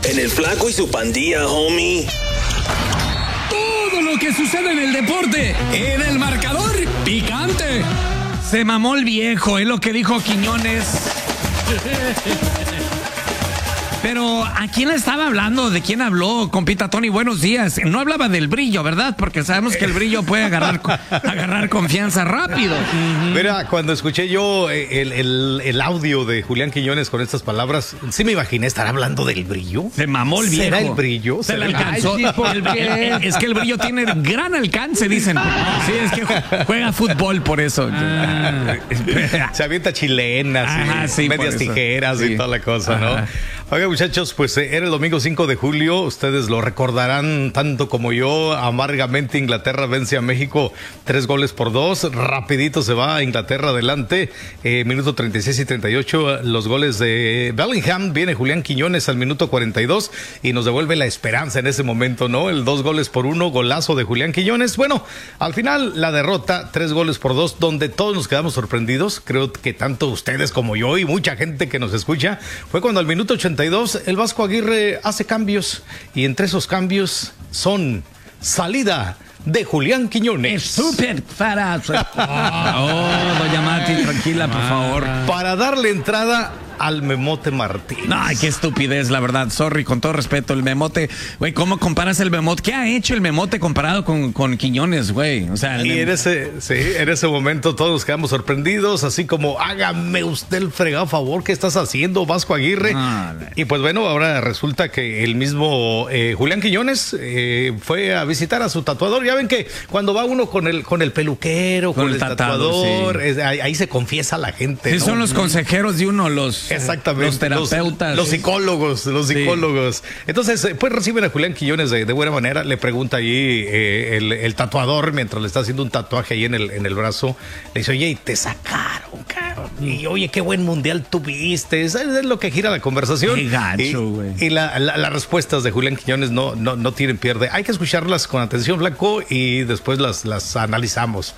En el Flaco y su pandilla, homie. Todo lo que sucede en el deporte, en el marcador picante. Se mamó el viejo, es lo que dijo Quiñones. Pero, ¿a quién le estaba hablando? ¿De quién habló, compita Tony? Buenos días. No hablaba del brillo, ¿verdad? Porque sabemos que el brillo puede agarrar confianza rápido. Mira, cuando escuché yo el audio de Julián Quiñones con estas palabras, sí me imaginé estar hablando del brillo. Se mamó el viejo. ¿Será el brillo? Se le alcanzó. Es que el brillo tiene gran alcance, dicen. Sí, es que juega fútbol por eso. Se avienta chilenas, ajá, sí, medias tijeras y toda la cosa, ¿no? Oiga, muchachos, pues era el domingo 5 de julio. Ustedes lo recordarán tanto como yo. Amargamente Inglaterra vence a México 3-2. Rapidito se va a Inglaterra adelante. Minuto 36 y 38. Los goles de Bellingham. Viene Julián Quiñones al minuto 42 y nos devuelve la esperanza en ese momento, ¿no? El 2-1, golazo de Julián Quiñones. Bueno, al final la derrota, 3-2, donde todos nos quedamos sorprendidos. Creo que tanto ustedes como yo y mucha gente que nos escucha, fue cuando al minuto 82 el Vasco Aguirre hace cambios y entre esos cambios son salida de Julián Quiñones. Súper farazo. Doña Mati, tranquila, por favor. Para darle entrada al Memote Martínez. Ay, qué estupidez, la verdad. Sorry, con todo respeto, el Memote. Güey, ¿cómo comparas el Memote? ¿Qué ha hecho el Memote comparado con Quiñones, güey? O sea, y en ese momento todos quedamos sorprendidos, así como, hágame usted el fregado favor, ¿qué estás haciendo, Vasco Aguirre? Y pues bueno, ahora resulta que el mismo Julián Quiñones fue a visitar a su tatuador. Ya ven que cuando va uno con el peluquero, con el tatuador, sí, ahí se confiesa la gente. Sí, ¿no? son los consejeros de uno, exactamente, los terapeutas, los psicólogos. Entonces, pues reciben a Julián Quiñones de buena manera. Le pregunta ahí el tatuador, mientras le está haciendo un tatuaje ahí en el brazo, le dice, oye, y te sacaron, cabrón. Y oye, qué buen mundial tuviste. Es lo que gira la conversación. Qué gacho, güey. Y las respuestas de Julián Quiñones no tienen pierde. Hay que escucharlas con atención, Flaco, y después las analizamos.